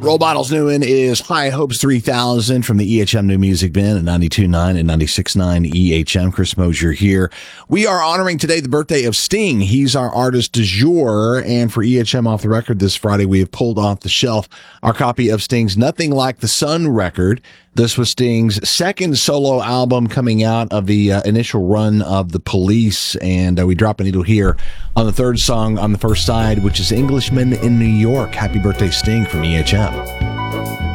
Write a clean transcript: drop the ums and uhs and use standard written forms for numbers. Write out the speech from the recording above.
Role Bottles new in is High Hopes 3000 from the EHM New Music Bin at 92.9 and 96.9 EHM. Chris Mosier here. We are honoring today the birthday of Sting. He's our artist du jour, and for EHM Off the Record this Friday, we have pulled off the shelf our copy of Sting's Nothing Like the Sun record. This was Sting's second solo album coming out of the initial run of The Police, and we drop a needle here on the third song on the first side, which is Englishman in New York. Happy birthday, Sting, from EHM.